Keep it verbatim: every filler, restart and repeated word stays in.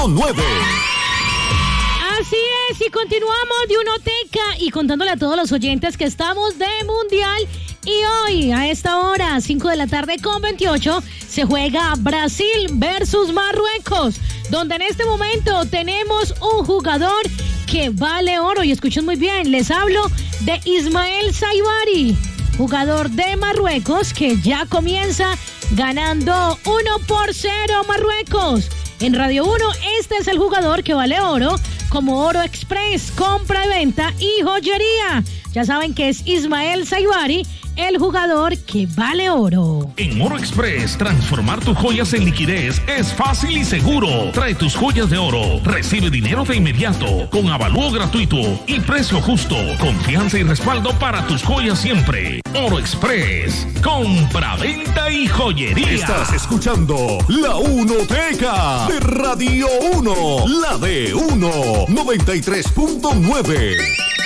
nueve. Así es, y continuamos de Unoteca y contándole a todos los oyentes que estamos de Mundial. Y hoy, a esta hora, cinco de la tarde con veintiocho, se juega Brasil versus Marruecos, donde en este momento tenemos un jugador que vale oro. Y escuchen muy bien, les hablo de Ismael Saibari, jugador de Marruecos, que ya comienza ganando uno por cero Marruecos. En Radio uno, este es el jugador que vale oro, como Oro Express, compra y venta y joyería. Ya saben que es Ismael Saibari, el jugador que vale oro. En Oro Express, transformar tus joyas en liquidez es fácil y seguro. Trae tus joyas de oro, recibe dinero de inmediato, con avalúo gratuito y precio justo. Confianza y respaldo para tus joyas siempre. Oro Express, compra, venta y joyería. Estás escuchando La Unoteca de Radio uno, la de uno, noventa y tres punto nueve.